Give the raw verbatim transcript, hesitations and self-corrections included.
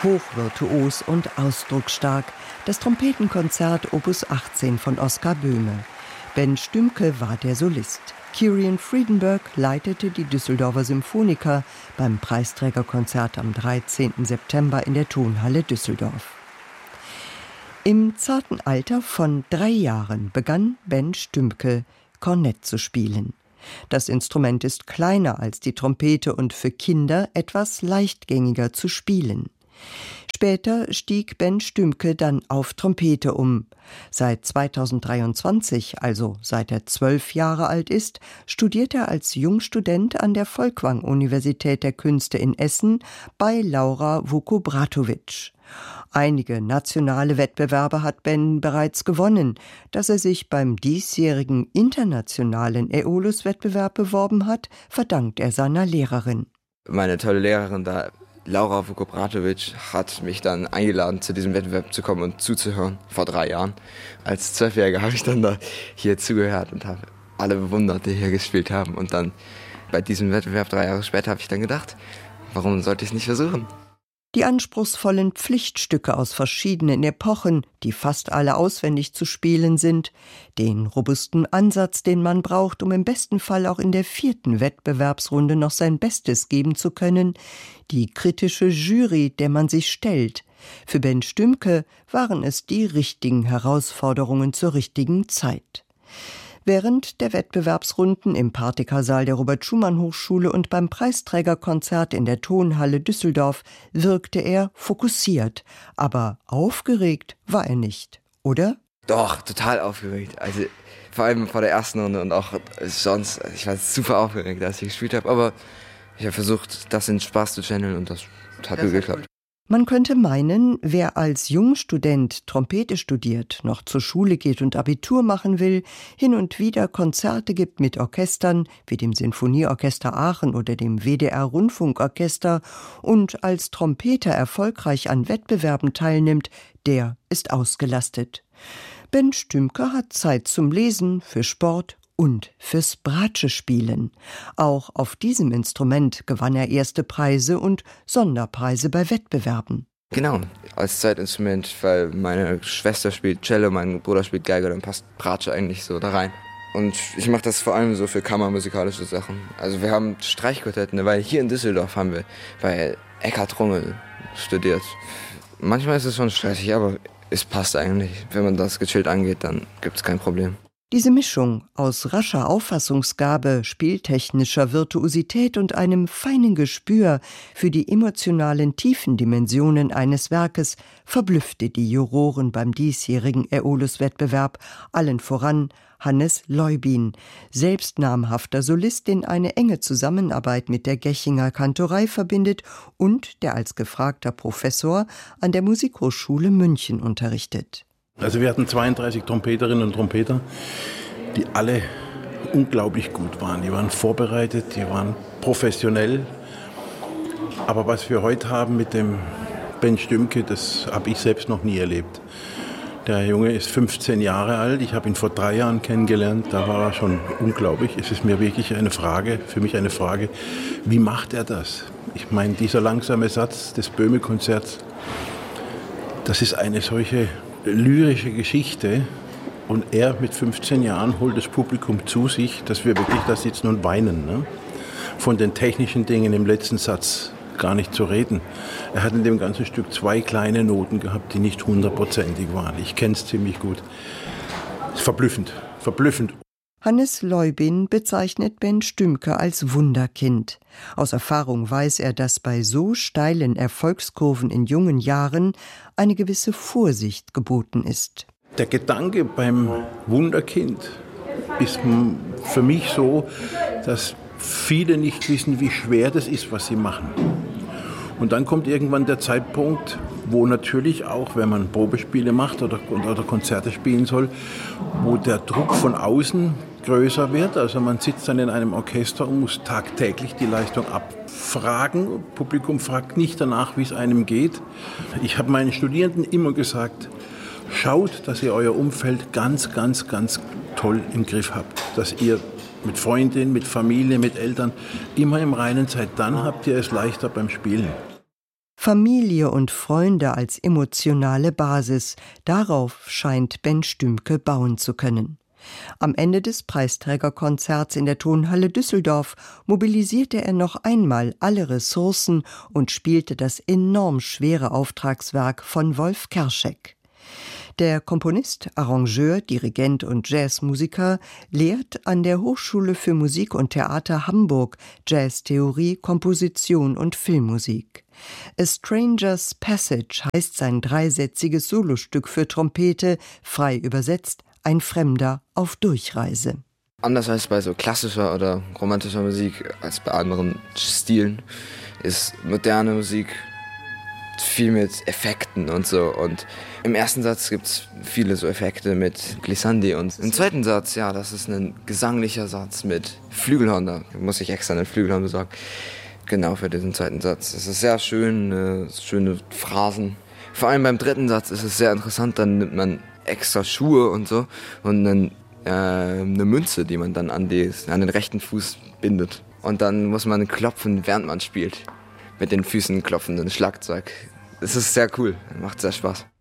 hochvirtuos und ausdrucksstark, das Trompetenkonzert Opus achtzehn von Oskar Böhme. Ben Stümke war der Solist. Kirian Friedenberg leitete die Düsseldorfer Symphoniker beim Preisträgerkonzert am dreizehnten September in der Tonhalle Düsseldorf. Im zarten Alter von drei Jahren begann Ben Stümke, Kornett zu spielen. Das Instrument ist kleiner als die Trompete und für Kinder etwas leichtgängiger zu spielen. Später stieg Ben Stümke dann auf Trompete um. Seit zweitausenddreiundzwanzig, also seit er zwölf Jahre alt ist, studiert er als Jungstudent an der Folkwang-Universität der Künste in Essen bei Laura Vukobratovic. Einige nationale Wettbewerbe hat Ben bereits gewonnen. Dass er sich beim diesjährigen internationalen Aeolus-Wettbewerb beworben hat, verdankt er seiner Lehrerin. Meine tolle Lehrerin da, Laura Vukobratovic, hat mich dann eingeladen, zu diesem Wettbewerb zu kommen und zuzuhören, vor drei Jahren. Als Zwölfjähriger habe ich dann da hier zugehört und habe alle bewundert, die hier gespielt haben. Und dann bei diesem Wettbewerb, drei Jahre später, habe ich dann gedacht, warum sollte ich es nicht versuchen? Die anspruchsvollen Pflichtstücke aus verschiedenen Epochen, die fast alle auswendig zu spielen sind, den robusten Ansatz, den man braucht, um im besten Fall auch in der vierten Wettbewerbsrunde noch sein Bestes geben zu können, die kritische Jury, der man sich stellt. Für Ben Stümke waren es die richtigen Herausforderungen zur richtigen Zeit. Während der Wettbewerbsrunden im Parteka-Saal der Robert-Schumann-Hochschule und beim Preisträgerkonzert in der Tonhalle Düsseldorf wirkte er fokussiert. Aber aufgeregt war er nicht, oder? Doch, total aufgeregt. Also vor allem vor der ersten Runde und auch sonst. Ich war super aufgeregt, als ich gespielt habe. Aber ich habe versucht, das in Spaß zu channeln und das hat gut geklappt. Man könnte meinen, wer als Jungstudent Trompete studiert, noch zur Schule geht und Abitur machen will, hin und wieder Konzerte gibt mit Orchestern wie dem Sinfonieorchester Aachen oder dem W D R-Rundfunkorchester und als Trompeter erfolgreich an Wettbewerben teilnimmt, der ist ausgelastet. Ben Stümke hat Zeit zum Lesen, für Sport und fürs Bratsche-Spielen. Auch auf diesem Instrument gewann er erste Preise und Sonderpreise bei Wettbewerben. Genau, als Zeitinstrument, weil meine Schwester spielt Cello, mein Bruder spielt Geige, dann passt Bratsche eigentlich so da rein. Und ich mache das vor allem so für kammermusikalische Sachen. Also wir haben Streichquartetten, weil hier in Düsseldorf haben wir bei Eckhard Rungel studiert. Manchmal ist es schon stressig, aber es passt eigentlich. Wenn man das gechillt angeht, dann gibt es kein Problem. Diese Mischung aus rascher Auffassungsgabe, spieltechnischer Virtuosität und einem feinen Gespür für die emotionalen Tiefendimensionen eines Werkes verblüffte die Juroren beim diesjährigen Aeolus-Wettbewerb, allen voran Hannes Leubin, selbst namhafter Solist, den eine enge Zusammenarbeit mit der Gechinger Kantorei verbindet und der als gefragter Professor an der Musikhochschule München unterrichtet. Also wir hatten zweiunddreißig Trompeterinnen und Trompeter, die alle unglaublich gut waren. Die waren vorbereitet, die waren professionell. Aber was wir heute haben mit dem Ben Stümke, das habe ich selbst noch nie erlebt. Der Junge ist fünfzehn Jahre alt, ich habe ihn vor drei Jahren kennengelernt, da war er schon unglaublich. Es ist mir wirklich eine Frage, für mich eine Frage, wie macht er das? Ich meine, dieser langsame Satz des Böhme-Konzerts, das ist eine solche lyrische Geschichte und er mit fünfzehn Jahren holt das Publikum zu sich, dass wir wirklich da sitzen und weinen. Ne? Von den technischen Dingen im letzten Satz gar nicht zu reden. Er hat in dem ganzen Stück zwei kleine Noten gehabt, die nicht hundertprozentig waren. Ich kenne es ziemlich gut. Verblüffend, verblüffend. Hannes Leubin bezeichnet Ben Stümke als Wunderkind. Aus Erfahrung weiß er, dass bei so steilen Erfolgskurven in jungen Jahren eine gewisse Vorsicht geboten ist. Der Gedanke beim Wunderkind ist für mich so, dass viele nicht wissen, wie schwer das ist, was sie machen. Und dann kommt irgendwann der Zeitpunkt, wo natürlich auch, wenn man Probespiele macht oder, oder Konzerte spielen soll, wo der Druck von außen größer wird. Also man sitzt dann in einem Orchester und muss tagtäglich die Leistung abfragen. Das Publikum fragt nicht danach, wie es einem geht. Ich habe meinen Studierenden immer gesagt, schaut, dass ihr euer Umfeld ganz, ganz, ganz toll im Griff habt. Dass ihr mit Freundin, mit Familie, mit Eltern immer im Reinen seid. Dann habt ihr es leichter beim Spielen. Familie und Freunde als emotionale Basis, darauf scheint Ben Stümke bauen zu können. Am Ende des Preisträgerkonzerts in der Tonhalle Düsseldorf mobilisierte er noch einmal alle Ressourcen und spielte das enorm schwere Auftragswerk von Wolf Kerschek. Der Komponist, Arrangeur, Dirigent und Jazzmusiker lehrt an der Hochschule für Musik und Theater Hamburg Jazztheorie, Komposition und Filmmusik. A Stranger's Passage heißt sein dreisätziges Solostück für Trompete, frei übersetzt ein Fremder auf Durchreise. Anders als bei so klassischer oder romantischer Musik, als bei anderen Stilen, ist moderne Musik viel mit Effekten und so. Und im ersten Satz gibt es viele so Effekte mit Glissandi. Und im zweiten Satz, ja, das ist ein gesanglicher Satz mit Flügelhorn. Da muss ich extra einen Flügelhorn besorgen. Genau für diesen zweiten Satz. Es ist sehr schön, äh, schöne Phrasen. Vor allem beim dritten Satz ist es sehr interessant, dann nimmt man extra Schuhe und so und dann äh, eine Münze, die man dann an, die, an den rechten Fuß bindet. Und dann muss man klopfen, während man spielt. Mit den Füßen klopfen, ein Schlagzeug. Es ist sehr cool, macht sehr Spaß.